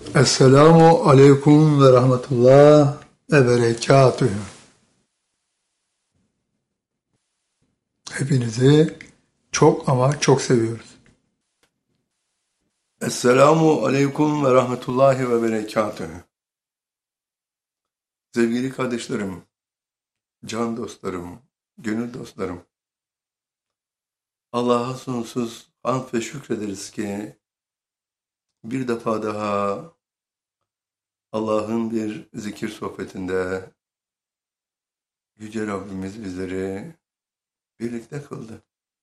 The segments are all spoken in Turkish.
Esselamu aleyküm ve rahmetullah ve berekatühü. Hepinizi çok ama çok seviyoruz. Esselamu aleyküm ve rahmetullahi ve berekatühü. Sevgili kardeşlerim, can dostlarım, gönül dostlarım. Allah'a sonsuz hamd ve şükrederiz ki bir defa daha Allah'ın bir zikir sohbetinde Yüce Rabbimiz bizleri birlikte kıldı.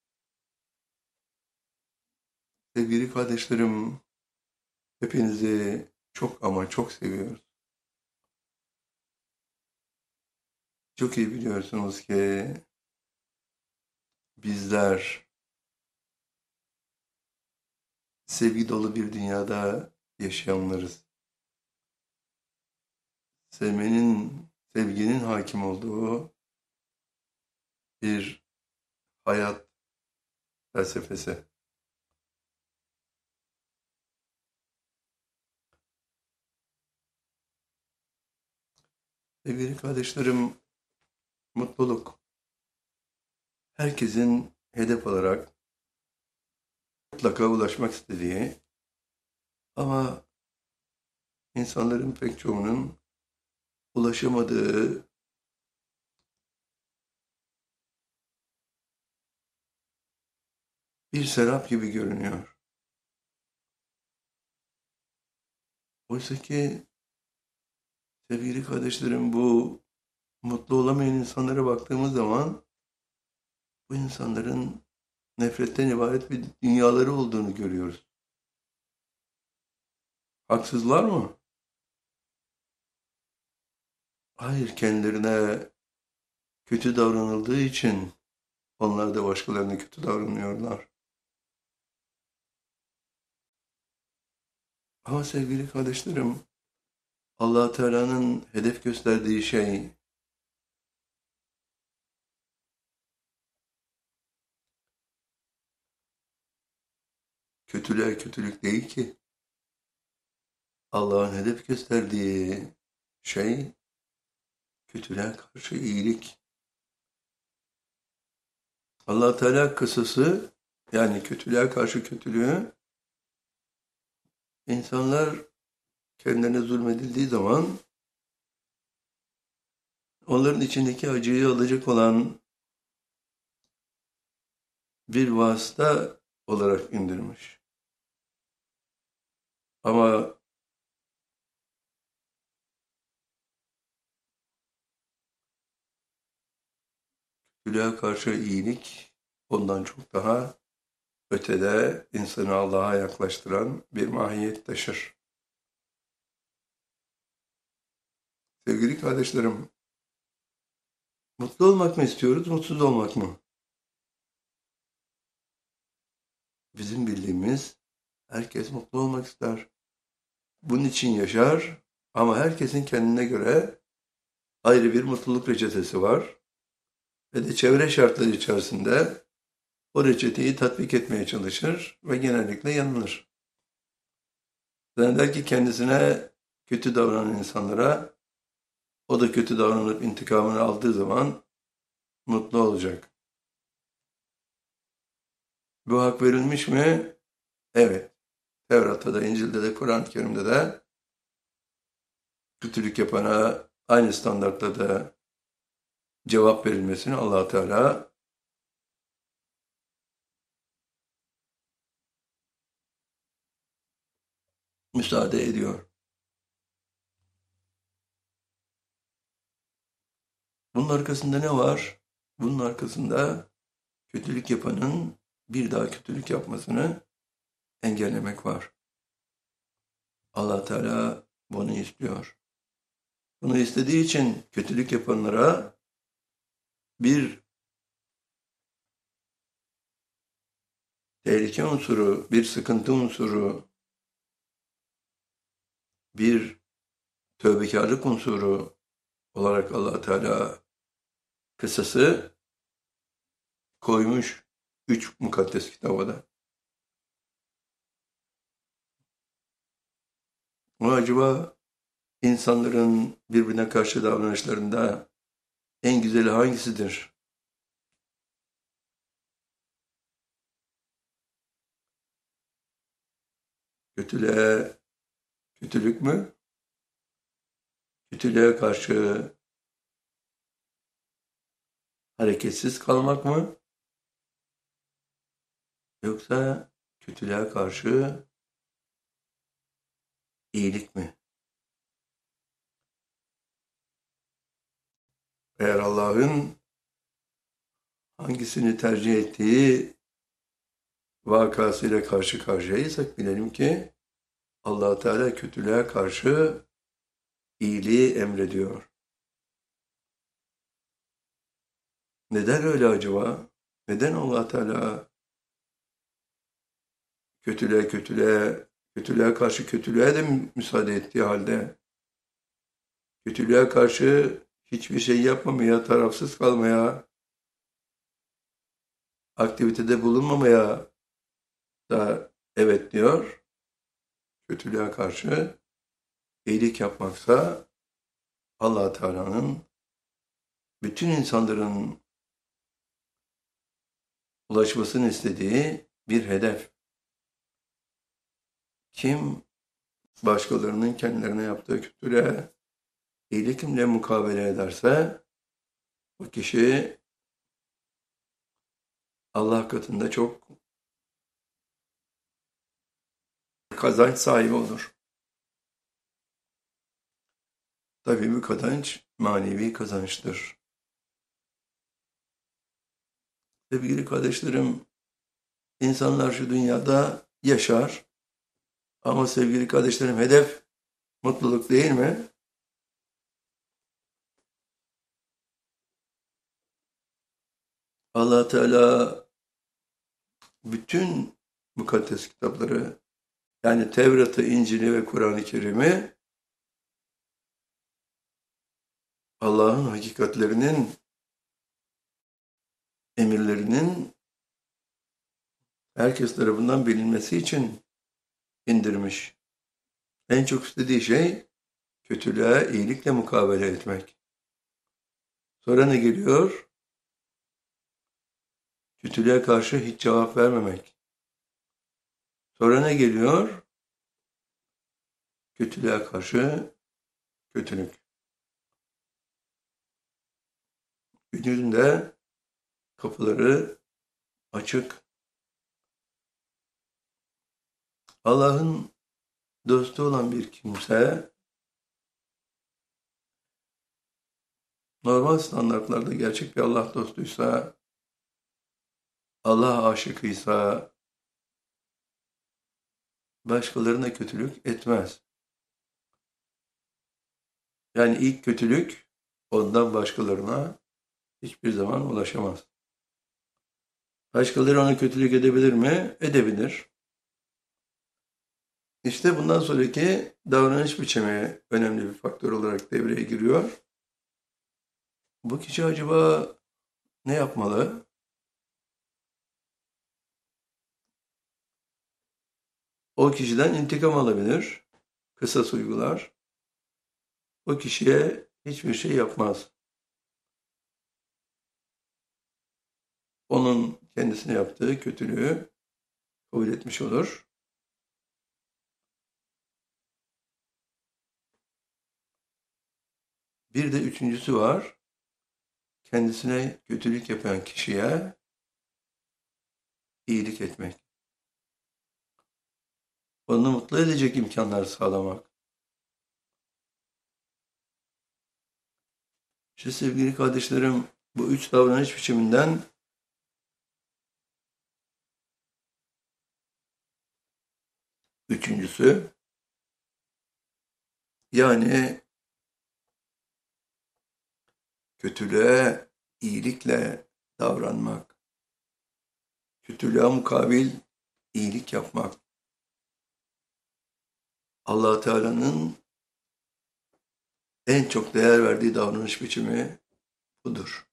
Sevgili kardeşlerim, hepinizi çok ama çok seviyoruz. Çok iyi biliyorsunuz ki bizler sevgi dolu bir dünyada yaşayanlarız. Sevginin hakim olduğu bir hayat felsefesi. Sevgili kardeşlerim, mutluluk herkesin hedef olarak mutlaka ulaşmak istediği ama insanların pek çoğunun ulaşamadığı bir serap gibi görünüyor. Oysa ki sevgili kardeşlerim, bu mutlu olamayan insanlara baktığımız zaman bu insanların nefretten ibaret bir dünyaları olduğunu görüyoruz. Haksızlar mı? Hayır, kendilerine kötü davranıldığı için onlar da başkalarına kötü davranıyorlar. Ama sevgili kardeşlerim, Allah Teala'nın hedef gösterdiği şey kötülüğe kötülük değil ki. Allah'ın hedef gösterdiği şey kötülüğe karşı iyilik. Allah Teala kısası, yani kötülüğe karşı kötülüğü, insanlar kendilerine zulmedildiği zaman onların içindeki acıyı alacak olan bir vasıta olarak indirmiş. Ama kötülüğe karşı iyilik ondan çok daha ötede, insanı Allah'a yaklaştıran bir mahiyet taşır. Sevgili kardeşlerim, mutlu olmak mı istiyoruz, mutsuz olmak mı? Bizim bildiğimiz herkes mutlu olmak ister. Bunun için yaşar ama herkesin kendine göre ayrı bir mutluluk reçetesi var. Ve de çevre şartları içerisinde o reçeteyi tatbik etmeye çalışır ve genellikle yanılır. Zanneder ki kendisine kötü davranan insanlara o da kötü davranıp intikamını aldığı zaman mutlu olacak. Bu hak verilmiş mi? Evet. Tevrat'ta da, İncil'de de, Kur'an-ı Kerim'de de kötülük yapana aynı standartlarda cevap verilmesini Allah Teala müsaade ediyor. Bunun arkasında ne var? Bunun arkasında kötülük yapanın bir daha kötülük yapmasını engellemek var. Allah Teala bunu istiyor. Bunu istediği için kötülük yapanlara bir tehlike unsuru, bir sıkıntı unsuru, bir tövbekarlık unsuru olarak Allah Teala kısası koymuş 3 mukaddes kitabada. Ama acaba insanların birbirine karşı davranışlarında en güzeli hangisidir? Kötülüğe kötülük mü? Kötülüğe karşı hareketsiz kalmak mı? Yoksa kötülüğe karşı iyilik mi? Eğer Allah'ın hangisini tercih ettiği vakasıyla karşı karşıyaysak bilelim ki Allah Teala kötülüğe karşı iyiliği emrediyor. Neden öyle acaba? Neden Allah Teala kötülüğe karşı kötülüğe de müsaade ettiği halde kötülüğe karşı hiçbir şey yapmamaya, tarafsız kalmaya, aktivitede bulunmamaya da evet diyor. Kötülüğe karşı iyilik yapmaksa Allah Teala'nın bütün insanların ulaşmasını istediği bir hedef. Kim başkalarının kendilerine yaptığı kötülüğe iyilikle mukabele ederse o kişi Allah katında çok kazanç sahibi olur. Tabii bu kazanç manevi kazançtır. Sevgili kardeşlerim, insanlar şu dünyada yaşar ama sevgili kardeşlerim hedef mutluluk değil mi? Allah Teala bütün mukaddes kitapları yani Tevrat'ı, İncil'i ve Kur'an-ı Kerim'i Allah'ın hakikatlerinin, emirlerinin herkes tarafından bilinmesi için indirmiş. En çok istediği şey kötülüğe iyilikle mukabele etmek. Sonra ne geliyor? Kötülüğe karşı hiç cevap vermemek. Sonra ne geliyor? Kötülüğe karşı kötülük. Günün de kapıları açık. Allah'ın dostu olan bir kimse normal standartlarda gerçek bir Allah dostuysa, Allah aşıkıysa başkalarına kötülük etmez. Yani ilk kötülük ondan başkalarına hiçbir zaman ulaşamaz. Başkaları ona kötülük edebilir mi? Edebilir. İşte bundan sonraki davranış biçimi önemli bir faktör olarak devreye giriyor. Bu kişi acaba ne yapmalı? O kişiden intikam alabilir, kısas uygular. O kişiye hiçbir şey yapmaz. Onun kendisine yaptığı kötülüğü kabul etmiş olur. Bir de üçüncüsü var. Kendisine kötülük yapan kişiye iyilik etmek. Onu mutlu edecek imkanlar sağlamak. İşte sevgili kardeşlerim, bu üç davranış biçiminden üçüncüsü, yani kötülüğe iyilikle davranmak, kötülüğe mukabil iyilik yapmak. Allah Teala'nın en çok değer verdiği davranış biçimi budur.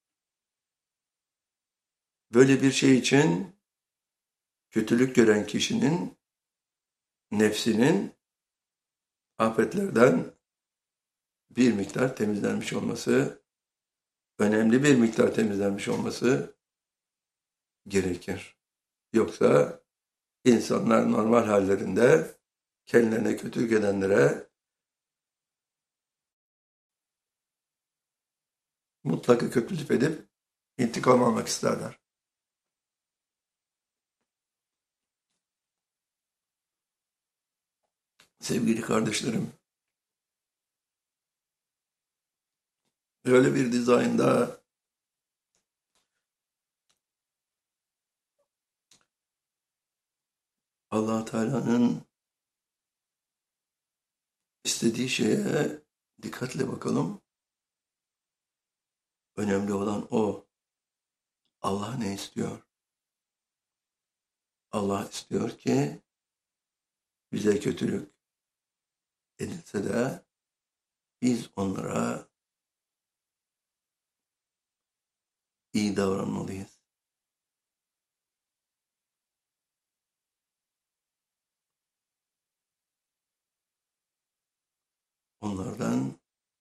Böyle bir şey için kötülük gören kişinin nefsinin afetlerden bir miktar temizlenmiş olması, önemli bir miktar temizlenmiş olması gerekir. Yoksa insanlar normal hallerinde kendilerine kötülük edenlere mutlaka kötülük edip intikam almak isterler. Sevgili kardeşlerim, öyle bir dizaynda Allah Teala'nın istediği şeye dikkatle bakalım. Önemli olan o. Allah ne istiyor? Allah istiyor ki bize kötülük edilse de biz onlara iyi davranmalıyız. Onlardan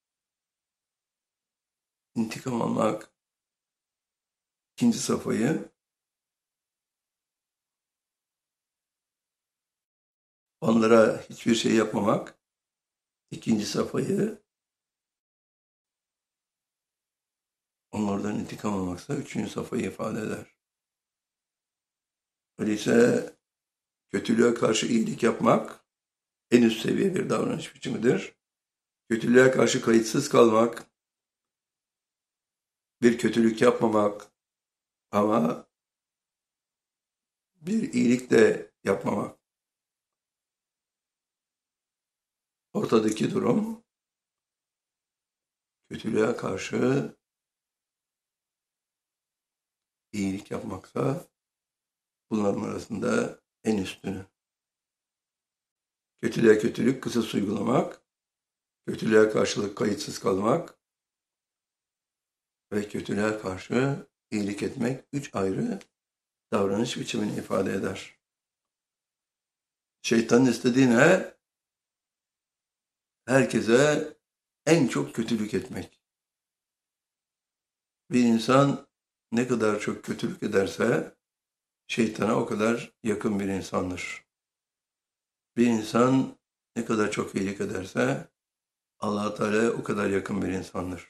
intikam almak ikinci safhayı, onlara hiçbir şey yapmamak ikinci safhayı, onlardan intikam almaksa üçüncü safhayı ifade eder. Öyleyse kötülüğe karşı iyilik yapmak en üst seviye bir davranış biçimidir. Kötülüğe karşı kayıtsız kalmak, bir kötülük yapmamak ama bir iyilik de yapmamak. Ortadaki durum kötülüğe karşı iyilik yapmaksa bunların arasında en üstünü. Kötülüğe kötülük kısas uygulamak, kötülüğe karşılık kayıtsız kalmak ve kötülüğe karşı iyilik etmek üç ayrı davranış biçimini ifade eder. Şeytanın istediği ne? Herkese en çok kötülük etmek. Bir insan ne kadar çok kötülük ederse şeytana o kadar yakın bir insandır. Bir insan ne kadar çok iyilik ederse Allah-u Teala o kadar yakın bir insandır.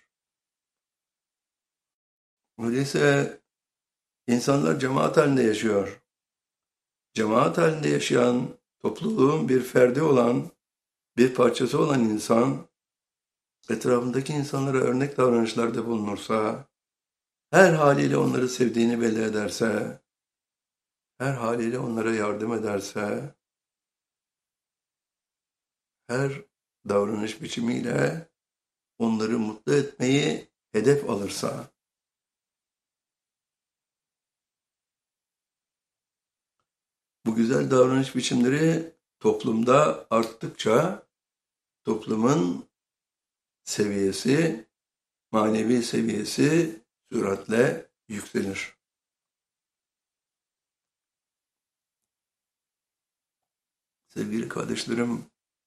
Öyleyse insanlar cemaat halinde yaşıyor. Cemaat halinde yaşayan, topluluğun bir ferdi olan, bir parçası olan insan, etrafındaki insanlara örnek davranışlarda bulunursa, her haliyle onları sevdiğini belli ederse, her haliyle onlara yardım ederse, her davranış biçimiyle onları mutlu etmeyi hedef alırsa, bu güzel davranış biçimleri toplumda arttıkça toplumun seviyesi, manevi seviyesi süratle yükselir. Sevgili kardeşlerim,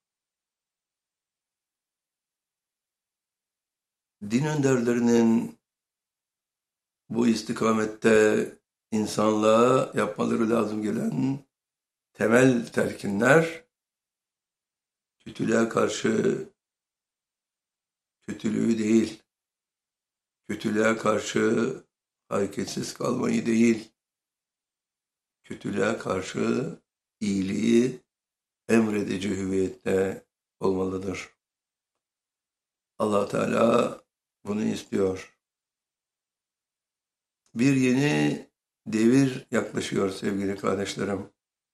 din önderlerinin bu istikamette insanlığa yapmaları lazım gelen temel telkinler, kötülüğe karşı kötülüğü değil, kötülüğe karşı hareketsiz kalmayı değil, kötülüğe karşı iyiliği emredici hüviyette olmalıdır. Allah Teala bunu istiyor. Bir yeni devir yaklaşıyor sevgili kardeşlerim.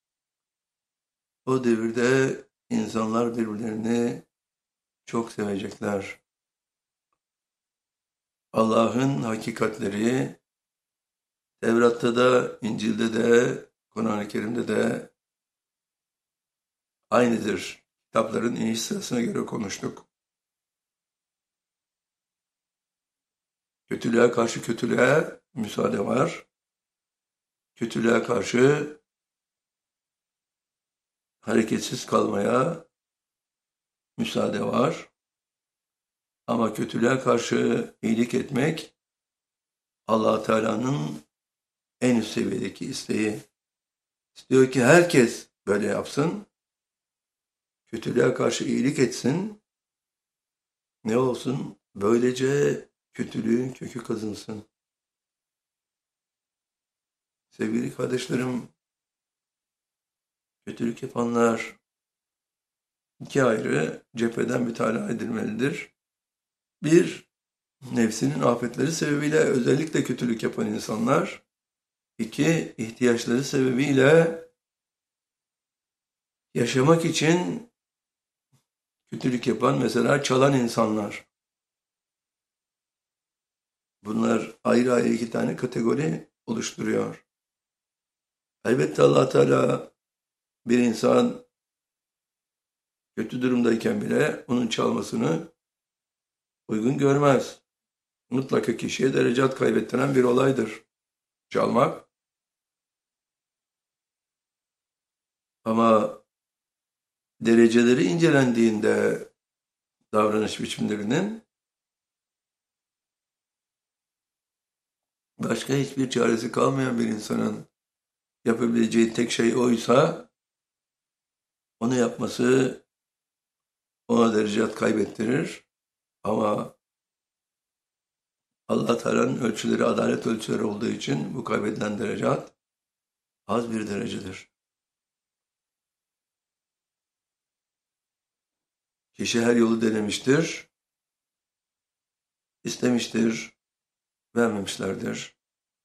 O devirde insanlar birbirlerini çok sevecekler. Allah'ın hakikatleri Tevrat'ta da, İncil'de de, Kur'an-ı Kerim'de de aynıdır. Kitapların iniş sırasına göre konuştuk. Kötülüğe karşı kötülüğe müsaade var. Kötülüğe karşı hareketsiz kalmaya müsaade var. Ama kötülüğe karşı iyilik etmek Allah Teala'nın en üst seviyedeki isteği. İstiyor ki herkes böyle yapsın. Kötülüğe karşı iyilik etsin. Ne olsun? Böylece kötülüğün kökü kazınsın. Sevgili kardeşlerim, kötülük yapanlar iki ayrı cepheden mütalaa edilmelidir. Bir, nefsinin afetleri sebebiyle özellikle kötülük yapan insanlar. İki, ihtiyaçları sebebiyle yaşamak için kötülük yapan, mesela çalan insanlar. Bunlar ayrı ayrı iki tane kategori oluşturuyor. Elbette Allah Teala bir insan kötü durumdayken bile onun çalmasını uygun görmez. Mutlaka kişiye derecat kaybettiren bir olaydır çalmak. Ama dereceleri incelendiğinde davranış biçimlerinin başka hiçbir çaresi kalmayan bir insanın yapabileceği tek şey oysa onu yapması ona derecat kaybettirir. Ama Allah Teala'nın ölçüleri adalet ölçüleri olduğu için bu kaybedilen derecat az bir derecedir. Kişi her yolu denemiştir, istemiştir, vermemişlerdir.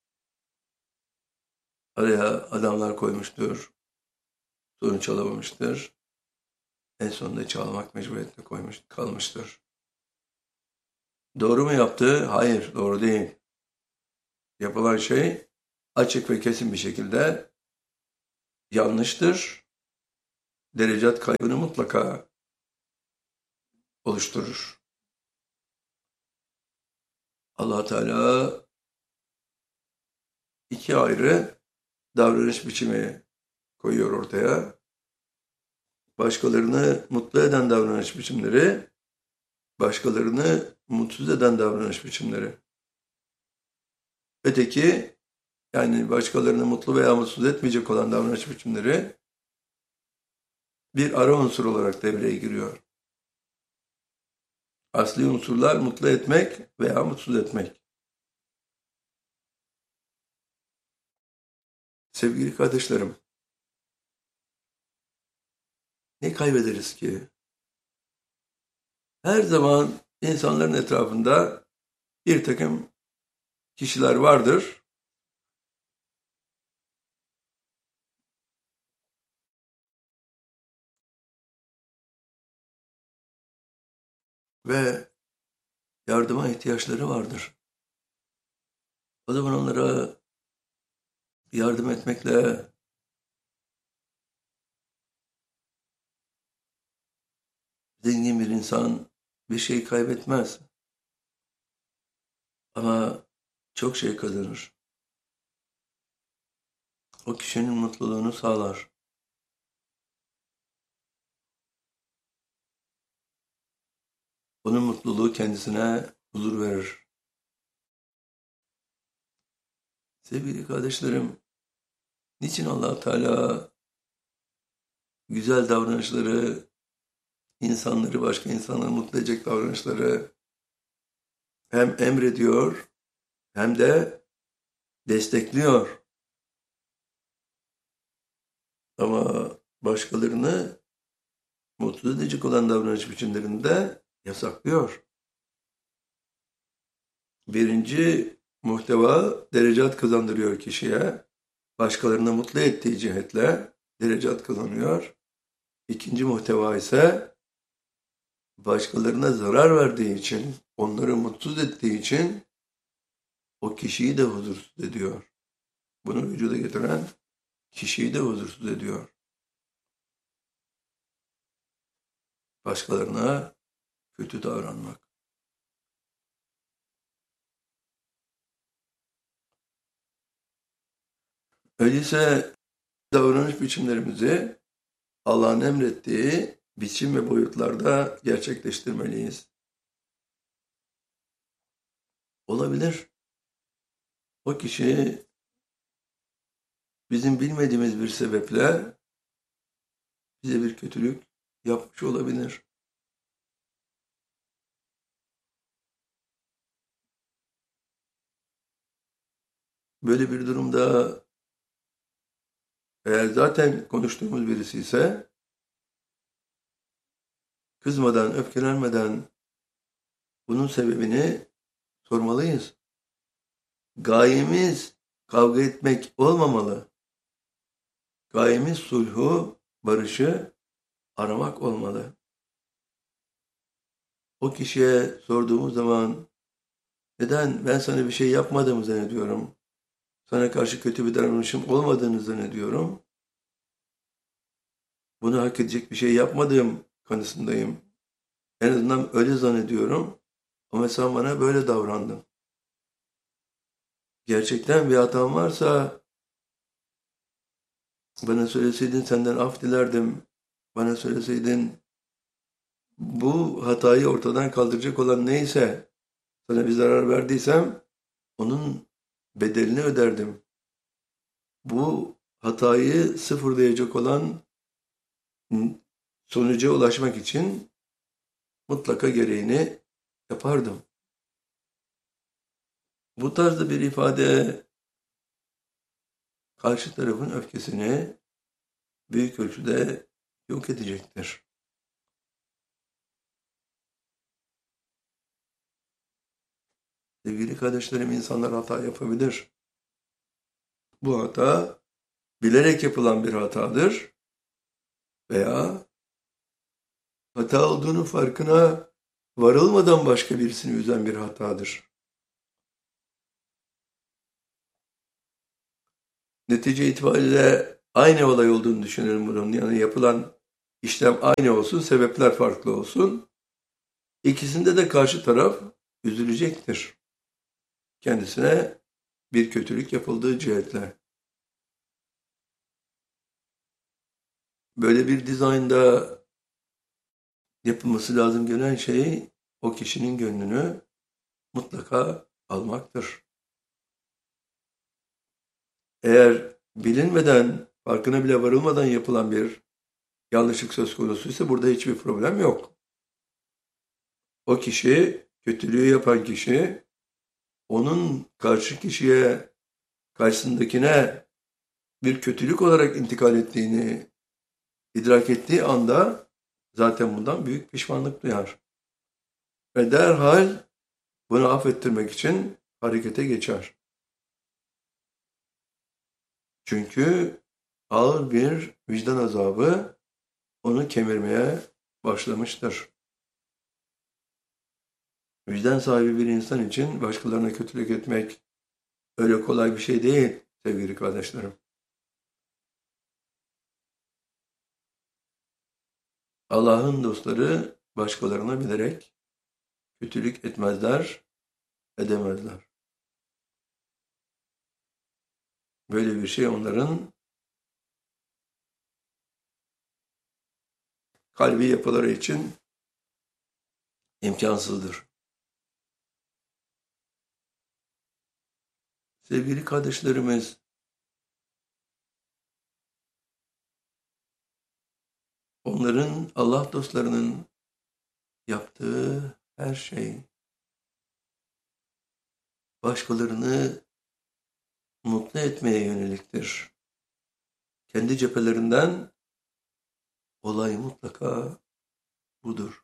Araya adamlar koymuştur, sonuç alamamıştır. En sonunda çalmak mecburiyetine kalmıştır. Doğru mu yaptı? Hayır, doğru değil. Yapılan şey açık ve kesin bir şekilde yanlıştır. Derecat kaybını mutlaka oluşturur. Allah Teala iki ayrı davranış biçimi koyuyor ortaya. Başkalarını mutlu eden davranış biçimleri, başkalarını mutsuz eden davranış biçimleri. Öteki, yani başkalarını mutlu veya mutsuz etmeyecek olan davranış biçimleri bir ara unsur olarak devreye giriyor. Asli unsurlar mutlu etmek veya mutsuz etmek. Sevgili kardeşlerim, ne kaybederiz ki? Her zaman insanların etrafında bir takım kişiler vardır. Ve yardıma ihtiyaçları vardır. O zaman onlara yardım etmekle zengin bir insan bir şey kaybetmez. Ama çok şey kazanır. O kişinin mutluluğunu sağlar. Onun mutluluğu kendisine huzur verir. Sevgili kardeşlerim, niçin Allah Teala güzel davranışları, insanları, başka insanları mutlu edecek davranışları hem emrediyor hem de destekliyor. Ama başkalarını mutsuz edecek olan davranış biçimlerini de yasaklıyor. Birinci muhteva derecat kazandırıyor kişiye. Başkalarını mutlu ettiği cihetle derecat kazanıyor. İkinci muhteva ise başkalarına zarar verdiği için, onları mutsuz ettiği için o kişiyi de huzursuz ediyor. Bunu vücuda getiren kişiyi de huzursuz ediyor. Başkalarına kötü davranmak. Öyleyse davranış biçimlerimizi Allah'ın emrettiği biçim ve boyutlarda gerçekleştirmeliyiz. Olabilir. O kişi bizim bilmediğimiz bir sebeple bize bir kötülük yapmış olabilir. Böyle bir durumda eğer zaten konuştuğumuz birisi ise kızmadan, öfkelenmeden bunun sebebini sormalıyız. Gayemiz kavga etmek olmamalı. Gayemiz sulhu, barışı aramak olmalı. O kişiye sorduğumuz zaman neden ben sana bir şey yapmadığımı zannediyorum. Sana karşı kötü bir davranışım olmadığını zannediyorum. Bunu hak edecek bir şey yapmadığım kanısındayım. En azından öyle zannediyorum. Ama sen bana böyle davrandın. Gerçekten bir hatam varsa bana söyleseydin senden af dilerdim. Bana söyleseydin bu hatayı ortadan kaldıracak olan neyse sana bir zarar verdiysem onun bedelini öderdim. Bu hatayı sıfırlayacak olan sonuca ulaşmak için mutlaka gereğini yapardım. Bu tarzda bir ifade karşı tarafın öfkesini büyük ölçüde yok edecektir. Sevgili kardeşlerim, insanlar hata yapabilir. Bu hata bilerek yapılan bir hatadır veya hata olduğunu farkına varılmadan başka birisini üzen bir hatadır. Netice itibariyle aynı olay olduğunu düşünelim bunun. Yani yapılan işlem aynı olsun, sebepler farklı olsun. İkisinde de karşı taraf üzülecektir. Kendisine bir kötülük yapıldığı cihetle. Böyle bir dizaynda yapılması lazım gelen şey o kişinin gönlünü mutlaka almaktır. Eğer bilinmeden, farkına bile varılmadan yapılan bir yanlışlık söz konusuysa burada hiçbir problem yok. O kişi, kötülüğü yapan kişi, onun karşı kişiye, karşısındakine bir kötülük olarak intikal ettiğini idrak ettiği anda zaten bundan büyük pişmanlık duyar. Ve derhal bunu affettirmek için harekete geçer. Çünkü ağır bir vicdan azabı onu kemirmeye başlamıştır. Vicdan sahibi bir insan için başkalarına kötülük etmek öyle kolay bir şey değil sevgili kardeşlerim. Allah'ın dostları başkalarına bilerek kötülük etmezler, edemezler. Böyle bir şey onların kalbi yapıları için imkansızdır. Sevgili kardeşlerimiz, onların, Allah dostlarının yaptığı her şey başkalarını mutlu etmeye yöneliktir. Kendi cephelerinden olay mutlaka budur.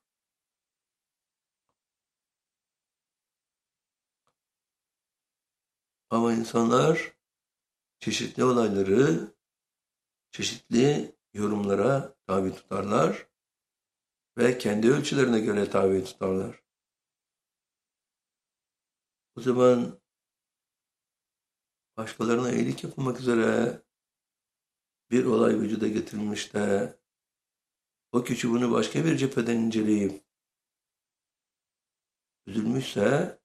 Ama insanlar çeşitli olayları çeşitli yorumlara tabi tutarlar ve kendi ölçülerine göre tabi tutarlar. O zaman başkalarına iyilik yapılmak üzere bir olay vücuda getirilmiş de o kişi bunu başka bir cepheden inceleyip üzülmüşse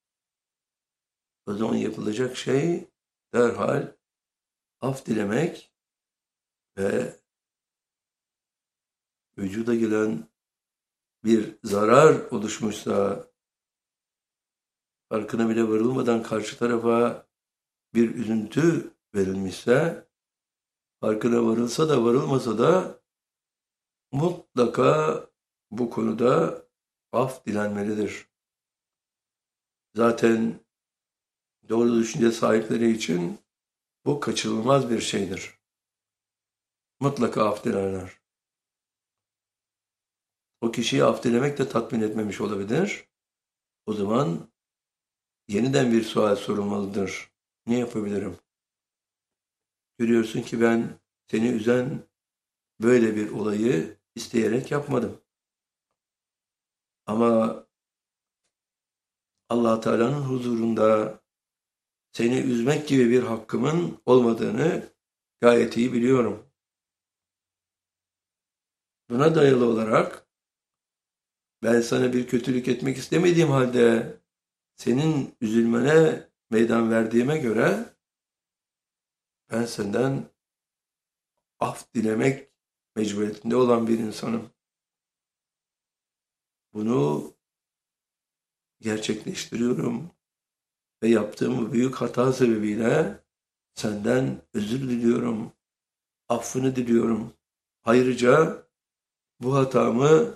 o zaman yapılacak şey derhal af dilemek ve vücuda gelen bir zarar oluşmuşsa, farkına bile varılmadan karşı tarafa bir üzüntü verilmişse, farkına varılsa da varılmasa da mutlaka bu konuda af dilenmelidir. Zaten doğru düşünce sahipleri için bu kaçınılmaz bir şeydir. Mutlaka af dilerler. O kişiyi af dilemek de tatmin etmemiş olabilir. O zaman yeniden bir sual sorulmalıdır. Ne yapabilirim? Görüyorsun ki ben seni üzen böyle bir olayı isteyerek yapmadım. Ama Allah Teala'nın huzurunda seni üzmek gibi bir hakkımın olmadığını gayet iyi biliyorum. Buna dayalı olarak ben sana bir kötülük etmek istemediğim halde senin üzülmene meydan verdiğime göre ben senden af dilemek mecburiyetinde olan bir insanım. Bunu gerçekleştiriyorum ve yaptığım bu büyük hata sebebiyle senden özür diliyorum, affını diliyorum. Ayrıca bu hatamı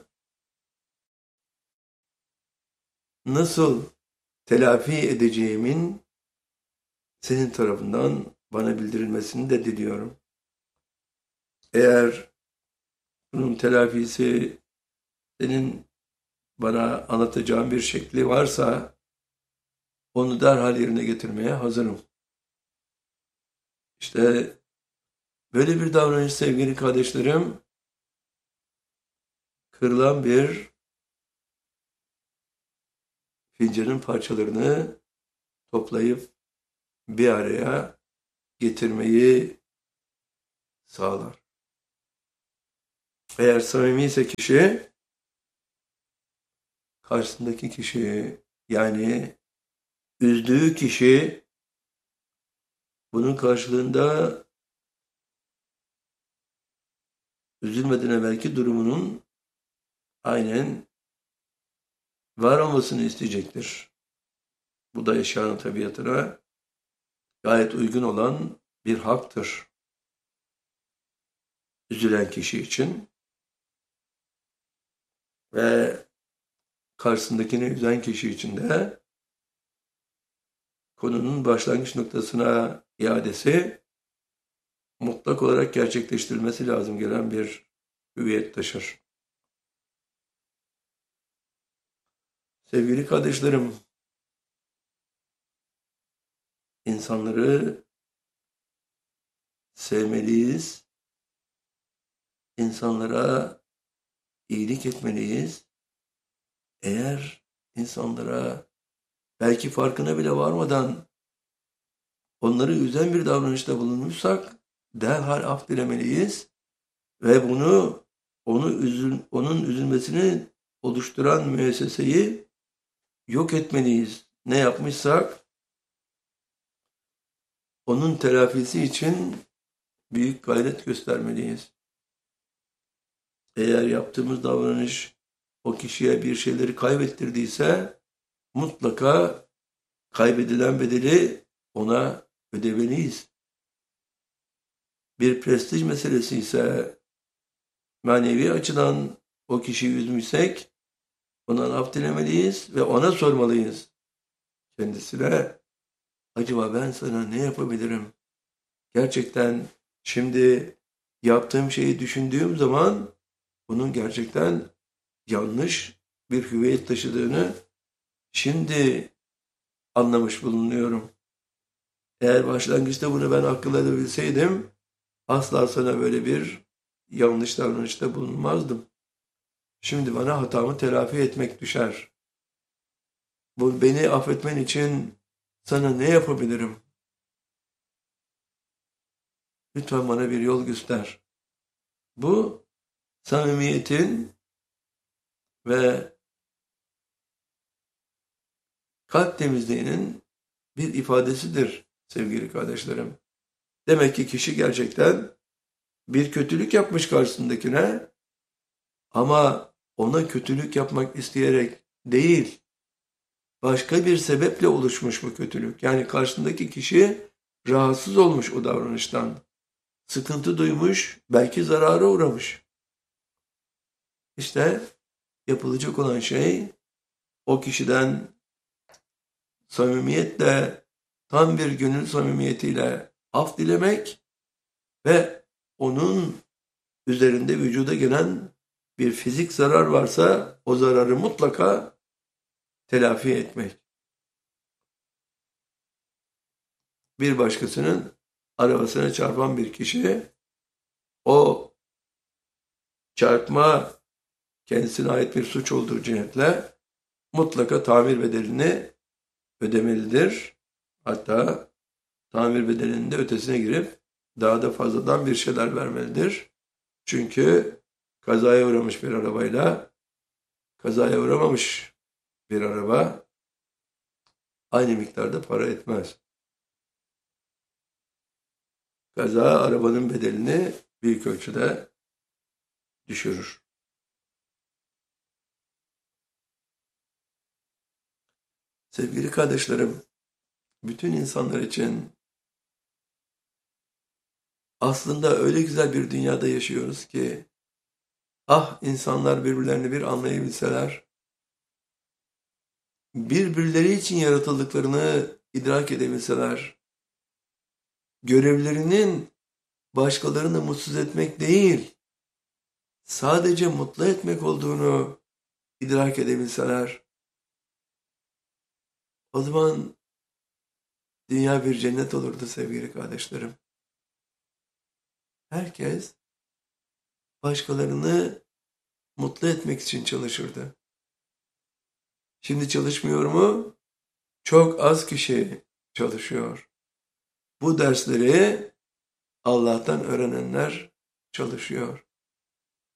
nasıl telafi edeceğimin senin tarafından bana bildirilmesini de diliyorum. Eğer bunun telafisi senin bana anlatacağın bir şekli varsa onu derhal yerine getirmeye hazırım. İşte böyle bir davranış sevgili kardeşlerim, kırılan bir fincanın parçalarını toplayıp bir araya getirmeyi sağlar. Eğer samimi ise kişi, karşısındaki kişi, yani üzdüğü kişi bunun karşılığında üzülmeden evvelki durumunun aynen var olmasını isteyecektir. Bu da eşyanın tabiatına gayet uygun olan bir haktır. Üzülen kişi için ve karşısındakini üzen kişi için de konunun başlangıç noktasına iadesi mutlak olarak gerçekleştirilmesi lazım gelen bir hüviyet taşır. Sevgili kardeşlerim, insanları sevmeliyiz, insanlara iyilik etmeliyiz. Eğer insanlara belki farkına bile varmadan onları üzen bir davranışta bulunmuşsak derhal af dilemeliyiz ve onun üzülmesini oluşturan müesseseyi yok etmeliyiz. Ne yapmışsak onun telafisi için büyük gayret göstermeliyiz. Eğer yaptığımız davranış o kişiye bir şeyleri kaybettirdiyse mutlaka kaybedilen bedeli ona ödemeliyiz. Bir prestij meselesi ise manevi açıdan o kişiyi üzmüşsek ondan af dilemeliyiz ve ona sormalıyız. Kendisine acaba ben sana ne yapabilirim? Gerçekten şimdi yaptığım şeyi düşündüğüm zaman bunun gerçekten yanlış bir hüviyet taşıdığını şimdi anlamış bulunuyorum. Eğer başlangıçta bunu ben akıl edebilseydim asla sana böyle bir yanlış davranışta bulunmazdım. Şimdi bana hatamı telafi etmek düşer. Bu beni affetmen için sana ne yapabilirim? Lütfen bana bir yol göster. Bu samimiyetin ve kalp temizliğinin bir ifadesidir sevgili kardeşlerim. Demek ki kişi gerçekten bir kötülük yapmış karşısındakine Ama ona kötülük yapmak isteyerek değil, başka bir sebeple oluşmuş bu kötülük. Yani karşısındaki kişi rahatsız olmuş o davranıştan. Sıkıntı duymuş, belki zarara uğramış. İşte yapılacak olan şey o kişiden samimiyetle, tam bir gönül samimiyetiyle af dilemek ve onun üzerinde vücuda gelen bir fizik zarar varsa o zararı mutlaka telafi etmek. Bir başkasının arabasına çarpan bir kişi, o çarpma kendisine ait bir suç olduğu cihetle mutlaka tamir bedelini ödemelidir. Hatta tamir bedelinin de ötesine girip daha da fazladan bir şeyler vermelidir. Çünkü kazaya uğramış bir arabayla kazaya uğramamış bir araba aynı miktarda para etmez. Kaza arabanın bedelini büyük ölçüde düşürür. Sevgili kardeşlerim, bütün insanlar için aslında öyle güzel bir dünyada yaşıyoruz ki, ah insanlar birbirlerini bir anlayabilseler, birbirleri için yaratıldıklarını idrak edebilseler, görevlerinin başkalarını mutsuz etmek değil, sadece mutlu etmek olduğunu idrak edebilseler, o zaman dünya bir cennet olurdu sevgili kardeşlerim. Herkes başkalarını mutlu etmek için çalışırdı. Şimdi çalışmıyor mu? Çok az kişi çalışıyor. Bu dersleri Allah'tan öğrenenler çalışıyor.